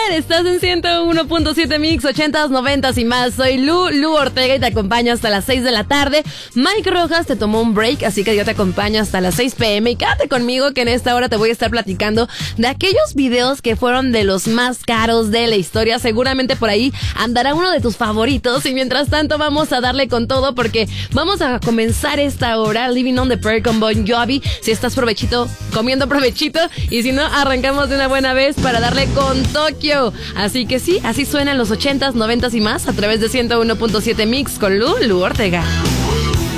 Estás en 101.7 Mix, 80s, 90s y más. Soy Lu Ortega y te acompaño hasta las 6 de la tarde. Mike Rojas te tomó un break, así que yo te acompaño hasta las 6 p.m. y quédate conmigo que en esta hora te voy a estar platicando de aquellos videos que fueron de los más caros de la historia. Seguramente por ahí andará uno de tus favoritos y mientras tanto vamos a darle con todo porque vamos a comenzar esta hora Living on the Prayer con Bon Jovi. Si estás comiendo provechito, y si no, arrancamos de una buena vez para darle con Tokio. Así que sí, así suenan los 80s, 90s y más a través de 101.7 Mix con Lu Ortega.